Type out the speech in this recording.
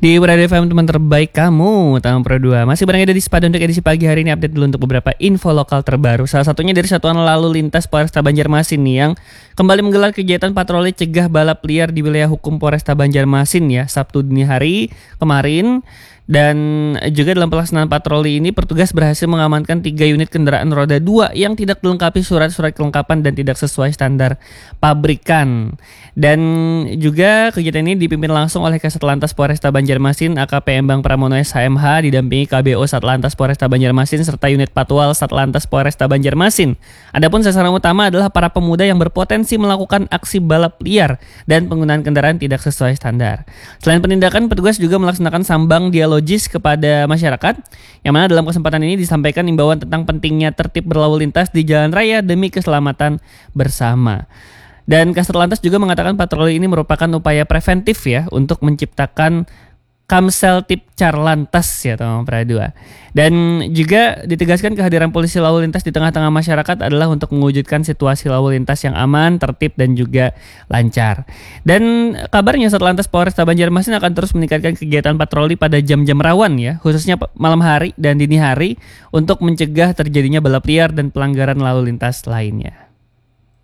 Di Berada FM teman terbaik kamu, Tahun Pro 2 masih bareng ada di Sepada untuk edisi pagi hari ini. Update dulu untuk beberapa info lokal terbaru. Salah satunya dari Satuan Lalu Lintas Polresta Banjarmasin nih, yang kembali menggelar kegiatan patroli cegah balap liar di wilayah hukum Polresta Banjarmasin ya, Sabtu dini hari kemarin. Dan juga dalam pelaksanaan patroli ini petugas berhasil mengamankan 3 unit kendaraan roda 2 yang tidak dilengkapi surat-surat kelengkapan dan tidak sesuai standar pabrikan. Dan juga kegiatan ini dipimpin langsung oleh Kasat Lantas Polresta Banjarmasin AKP Embang Pramono SHMH didampingi KBO Satlantas Polresta Banjarmasin serta unit Patwal Satlantas Polresta Banjarmasin. Adapun sasaran utama adalah para pemuda yang berpotensi melakukan aksi balap liar dan penggunaan kendaraan tidak sesuai standar. Selain penindakan, petugas juga melaksanakan sambang dialogis kepada masyarakat, yang mana dalam kesempatan ini disampaikan imbauan tentang pentingnya tertib berlalu lintas di jalan raya demi keselamatan bersama. Dan Kasat Lantas juga mengatakan patroli ini merupakan upaya preventif ya untuk menciptakan Kamsel Tipcar Lantas ya teman Pradua. Dan juga ditegaskan kehadiran polisi lalu lintas di tengah-tengah masyarakat adalah untuk mewujudkan situasi lalu lintas yang aman, tertib dan juga lancar. Dan kabarnya Satlantas Polresta Banjarmasin akan terus meningkatkan kegiatan patroli pada jam-jam rawan ya, khususnya malam hari dan dini hari untuk mencegah terjadinya balap liar dan pelanggaran lalu lintas lainnya.